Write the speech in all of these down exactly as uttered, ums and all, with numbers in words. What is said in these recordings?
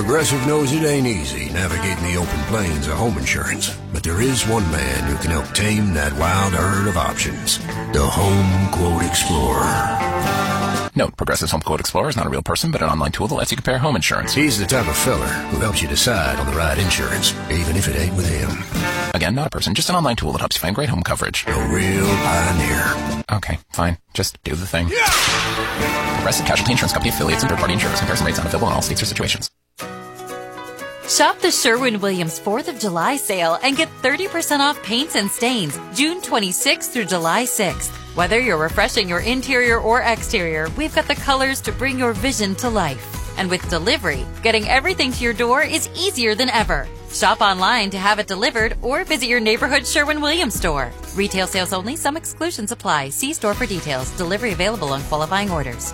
Progressive knows it ain't easy navigating the open plains of home insurance, but there is one man who can help tame that wild herd of options. The Home Quote Explorer. Note, Progressive's Home Quote Explorer is not a real person, but an online tool that lets you compare home insurance. He's the type of feller who helps you decide on the right insurance, even if it ain't with him. Again, not a person, just an online tool that helps you find great home coverage. A real pioneer. Okay, fine. Just do the thing. Yeah! Progressive Casualty Insurance Company affiliates and third-party insurers. Comparison rates not available in all states or situations. Shop the Sherwin-Williams fourth of July sale and get thirty percent off paints and stains June twenty-sixth through July sixth. Whether you're refreshing your interior or exterior, we've got the colors to bring your vision to life. And with delivery, getting everything to your door is easier than ever. Shop online to have it delivered or visit your neighborhood Sherwin-Williams store. Retail sales only. Some exclusions apply. See store for details. Delivery available on qualifying orders.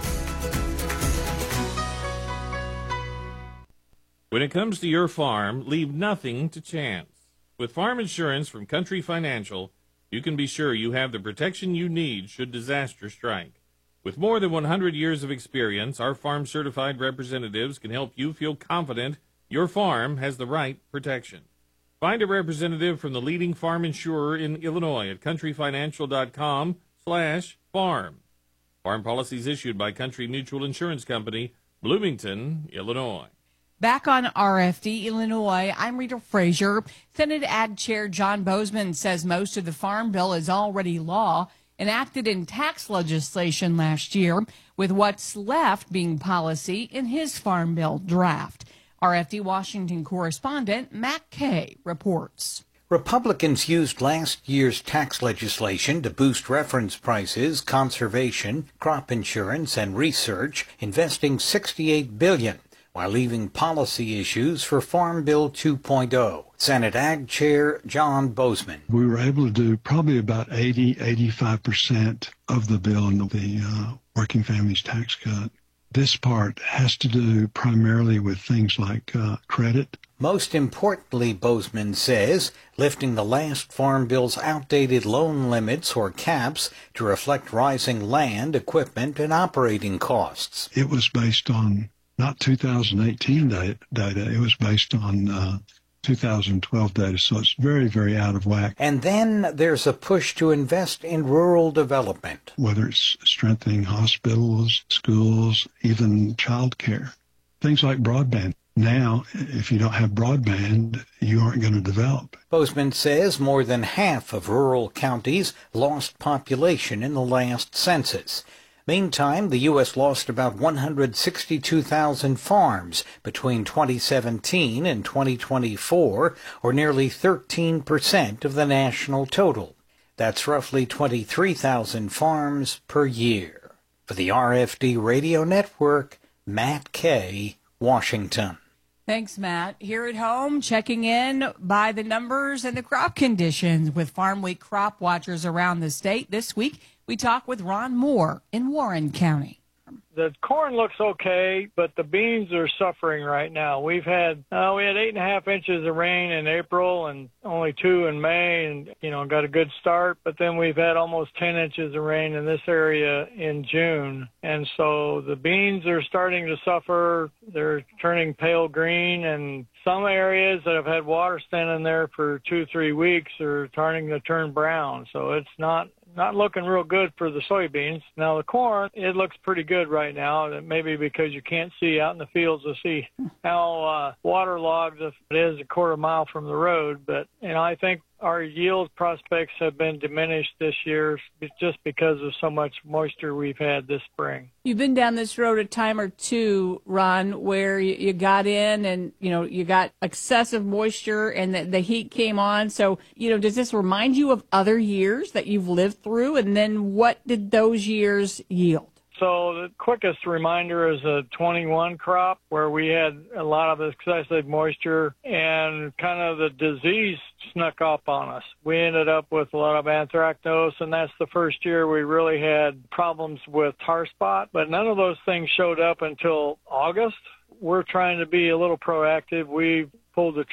When it comes to your farm, leave nothing to chance. With farm insurance from Country Financial, you can be sure you have the protection you need should disaster strike. With more than one hundred years of experience, our farm-certified representatives can help you feel confident your farm has the right protection. Find a representative from the leading farm insurer in Illinois at countryfinancial.com slash farm. Farm policies issued by Country Mutual Insurance Company, Bloomington, Illinois. Back on R F D, Illinois, I'm Rita Frazier. Senate Ag Chair John Bozeman says most of the Farm Bill is already law, enacted in tax legislation last year, with what's left being policy in his Farm Bill draft. R F D Washington correspondent Matt Kay reports. Republicans used last year's tax legislation to boost reference prices, conservation, crop insurance, and research, investing sixty-eight billion dollars. While leaving policy issues for Farm Bill two point oh. Senate Ag Chair John Bozeman. We were able to do probably about eighty, eighty-five percent of the bill in the uh, Working Families Tax Cut. This part has to do primarily with things like uh, credit. Most importantly, Bozeman says, lifting the last Farm Bill's outdated loan limits or caps to reflect rising land, equipment, and operating costs. It was based on not two thousand eighteen data, it was based on uh, two thousand twelve data, so it's very, very out of whack. And then there's a push to invest in rural development. Whether it's strengthening hospitals, schools, even child care, things like broadband. Now, if you don't have broadband, you aren't going to develop. Bozeman says more than half of rural counties lost population in the last census. Meantime, the U S lost about one hundred sixty-two thousand farms between twenty seventeen and twenty twenty-four, or nearly thirteen percent of the national total. That's roughly twenty-three thousand farms per year. For the R F D Radio Network, Matt Kay, Washington. Thanks, Matt. Here at home, checking in by the numbers and the crop conditions with Farm Week crop watchers around the state. This week, we talk with Ron Moore in Warren County. The corn looks okay, but the beans are suffering right now. We've had uh, we had eight and a half inches of rain in April and only two in May, and you know got a good start. But then we've had almost ten inches of rain in this area in June, and so the beans are starting to suffer. They're turning pale green, and some areas that have had water standing there for two, three weeks are starting to turn brown. So it's not. Not looking real good for the soybeans. Now, the corn, it looks pretty good right now, maybe because you can't see out in the fields to see how uh, waterlogged it is a quarter mile from the road. But, you know, I think our yield prospects have been diminished this year just because of so much moisture we've had this spring. You've been down this road a time or two, Ron, where you, you got in and, you know, you got excessive moisture and the, the heat came on. So, you know, does this remind you of other years that you've lived through? And then what did those years yield? So the quickest reminder is a twenty-one crop where we had a lot of excessive moisture and kind of the disease snuck up on us. We ended up with a lot of anthracnose, and that's the first year we really had problems with tar spot. But none of those things showed up until August. We're trying to be a little proactive. We pulled the